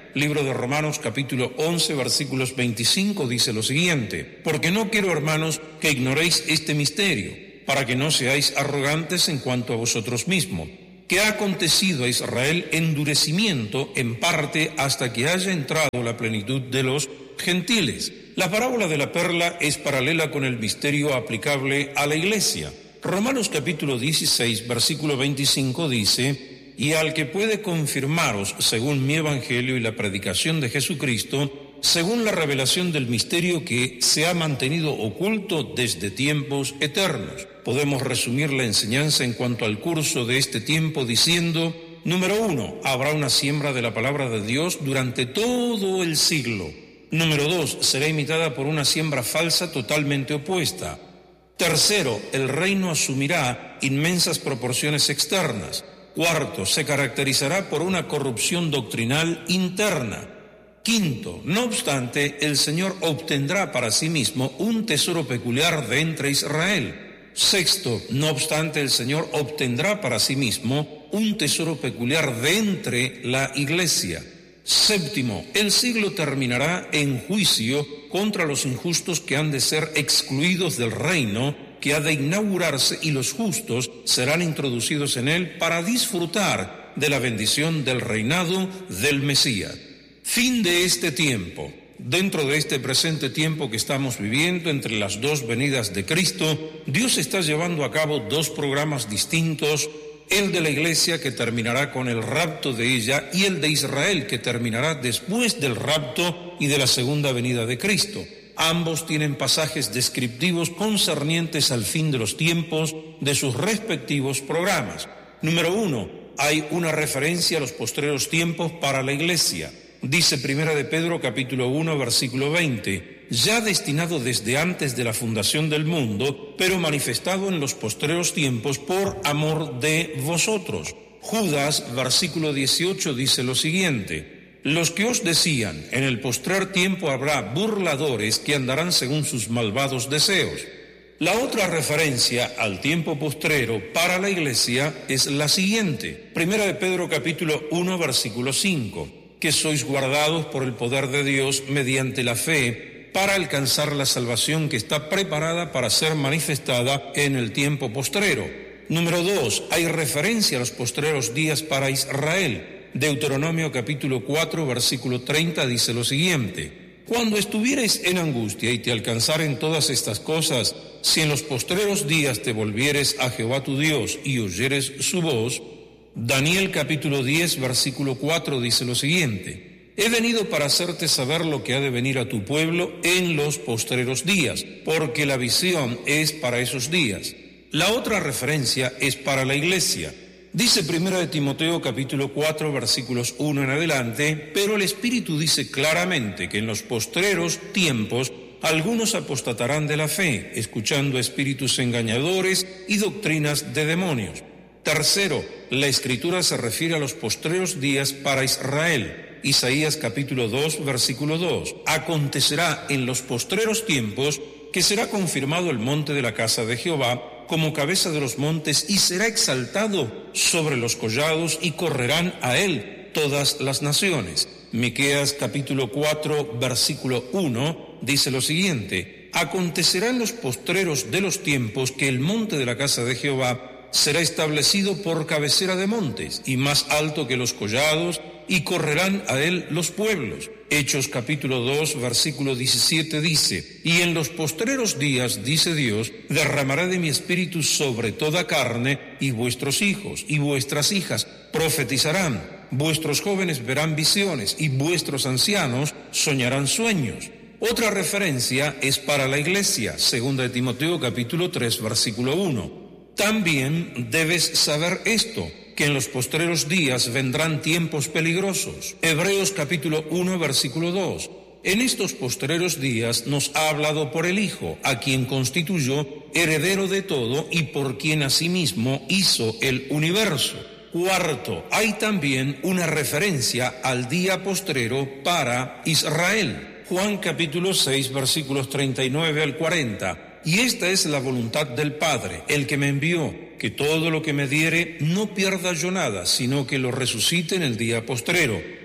Libro de Romanos capítulo once versículos veinticinco dice lo siguiente: porque no quiero, hermanos, que ignoréis este misterio, para que no seáis arrogantes en cuanto a vosotros mismos, que ha acontecido a Israel endurecimiento en parte hasta que haya entrado la plenitud de los gentiles. La parábola de la perla es paralela con el misterio aplicable a la iglesia. Romanos capítulo dieciséis versículo veinticinco dice: y al que puede confirmaros según mi evangelio y la predicación de Jesucristo, según la revelación del misterio que se ha mantenido oculto desde tiempos eternos. Podemos resumir la enseñanza en cuanto al curso de este tiempo diciendo: número uno, habrá una siembra de la palabra de Dios durante todo el siglo. Número dos, será imitada por una siembra falsa totalmente opuesta. Tercero, el reino asumirá inmensas proporciones externas. Cuarto, se caracterizará por una corrupción doctrinal interna. Quinto, no obstante, el Señor obtendrá para sí mismo un tesoro peculiar de entre Israel. Sexto, no obstante, el Señor obtendrá para sí mismo un tesoro peculiar de entre la iglesia. Séptimo, el siglo terminará en juicio contra los injustos que han de ser excluidos del reino que ha de inaugurarse, y los justos serán introducidos en él para disfrutar de la bendición del reinado del Mesías. Fin de este tiempo. Dentro de este presente tiempo que estamos viviendo, entre las dos venidas de Cristo, Dios está llevando a cabo dos programas distintos: el de la iglesia, que terminará con el rapto de ella, y el de Israel, que terminará después del rapto y de la segunda venida de Cristo. Ambos tienen pasajes descriptivos concernientes al fin de los tiempos de sus respectivos programas. Número uno, hay una referencia a los postreros tiempos para la iglesia. Dice Primera de Pedro capítulo uno versículo veinte: ya destinado desde antes de la fundación del mundo, pero manifestado en los postreros tiempos por amor de vosotros. Judas versículo dieciocho dice lo siguiente: los que os decían, en el postrer tiempo habrá burladores que andarán según sus malvados deseos. La otra referencia al tiempo postrero para la iglesia es la siguiente: Primera de Pedro capítulo uno versículo cinco: que sois guardados por el poder de Dios mediante la fe, para alcanzar la salvación que está preparada para ser manifestada en el tiempo postrero. Número dos, hay referencia a los postreros días para Israel. Deuteronomio capítulo cuatro versículo treinta dice lo siguiente: cuando estuvieres en angustia y te alcanzaren todas estas cosas, si en los postreros días te volvieres a Jehová tu Dios y oyeres su voz. Daniel capítulo diez versículo cuatro dice lo siguiente: he venido para hacerte saber lo que ha de venir a tu pueblo en los postreros días, porque la visión es para esos días. La otra referencia es para la iglesia. Dice Primera de Timoteo capítulo cuatro versículos uno en adelante: pero el Espíritu dice claramente que en los postreros tiempos algunos apostatarán de la fe, escuchando espíritus engañadores y doctrinas de demonios. Tercero, la Escritura se refiere a los postreros días para Israel. Isaías capítulo dos versículo dos: acontecerá en los postreros tiempos que será confirmado el monte de la casa de Jehová como cabeza de los montes, y será exaltado sobre los collados, y correrán a él todas las naciones. Miqueas capítulo cuatro versículo uno dice lo siguiente: acontecerá en los postreros de los tiempos que el monte de la casa de Jehová será establecido por cabecera de montes, y más alto que los collados, y correrán a él los pueblos. Hechos capítulo dos versículo diecisiete dice: y en los postreros días, dice Dios, derramaré de mi espíritu sobre toda carne, y vuestros hijos y vuestras hijas profetizarán, vuestros jóvenes verán visiones, y vuestros ancianos soñarán sueños. Otra referencia es para la iglesia, segunda de Timoteo capítulo tres versículo uno. También debes saber esto, que en los postreros días vendrán tiempos peligrosos. Hebreos capítulo uno versículo dos. En estos postreros días nos ha hablado por el Hijo, a quien constituyó heredero de todo y por quien asimismo hizo el universo. Cuarto, hay también una referencia al día postrero para Israel. Juan capítulo seis versículos treinta y nueve al cuarenta. Y esta es la voluntad del Padre, el que me envió, que todo lo que me diere no pierda yo nada, sino que lo resucite en el día postrero.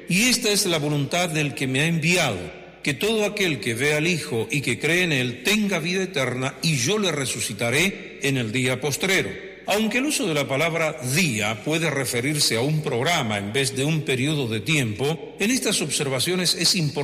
Y esta es la voluntad del que me ha enviado, que todo aquel que ve al Hijo y que cree en Él tenga vida eterna, y yo le resucitaré en el día postrero. Aunque el uso de la palabra día puede referirse a un programa en vez de un periodo de tiempo, en estas observaciones es importante